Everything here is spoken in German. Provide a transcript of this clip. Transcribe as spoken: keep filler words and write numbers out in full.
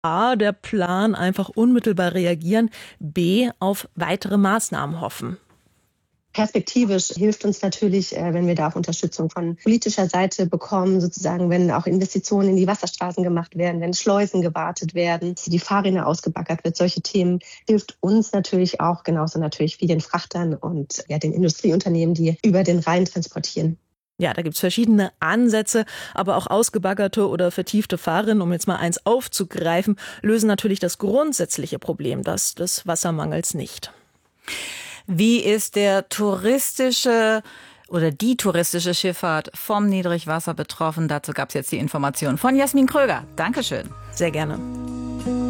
A, der Plan, einfach unmittelbar reagieren, B, auf weitere Maßnahmen hoffen? Perspektivisch hilft uns natürlich, wenn wir da auch Unterstützung von politischer Seite bekommen, sozusagen, wenn auch Investitionen in die Wasserstraßen gemacht werden, wenn Schleusen gewartet werden, die Fahrrinne ausgebaggert wird. Solche Themen hilft uns natürlich auch, genauso natürlich wie den Frachtern und ja, den Industrieunternehmen, die über den Rhein transportieren. Ja, da gibt's verschiedene Ansätze, aber auch ausgebaggerte oder vertiefte Fahrrinnen, um jetzt mal eins aufzugreifen, lösen natürlich das grundsätzliche Problem, das des Wassermangels nicht. Wie ist der touristische oder die touristische Schifffahrt vom Niedrigwasser betroffen? Dazu gab es jetzt die Information von Jasmin Kröger. Dankeschön. Sehr gerne.